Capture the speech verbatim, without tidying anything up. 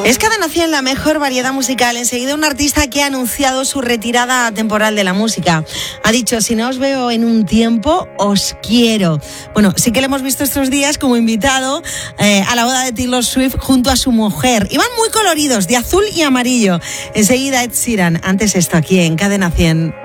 Es Cadena cien, la mejor variedad musical. Enseguida un artista que ha anunciado su retirada temporal de la música. Ha dicho, si no os veo en un tiempo, os quiero. Bueno, sí que lo hemos visto estos días como invitado eh, a la boda de Taylor Swift junto a su mujer. Iban muy coloridos, de azul y amarillo. Enseguida Ed Sheeran. Antes esto aquí en Cadena cien.